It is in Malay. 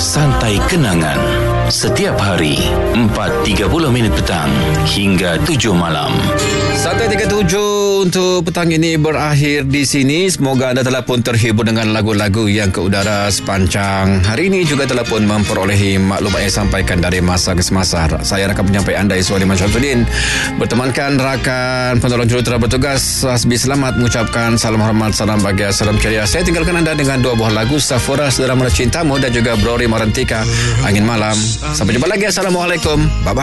Santai Kenangan. Setiap hari 4.30 petang hingga 7 malam. Santai 37 untuk petang ini berakhir di sini. Semoga anda telah pun terhibur dengan lagu-lagu yang ke udara sepanjang hari ini, juga telah pun memperolehi maklumat yang disampaikan dari masa ke semasa. Saya rakan penyampai anda Iswari Syamsuddin bertemankan rakan penolong jurutera bertugas Hasbi Selamat mengucapkan salam hormat, salam bahagia, salam ceria. Saya tinggalkan anda dengan dua buah lagu, Safura Saudara Cintamu dan juga Brori Marantika Angin Malam. Sampai jumpa lagi. Assalamualaikum. Bye-bye.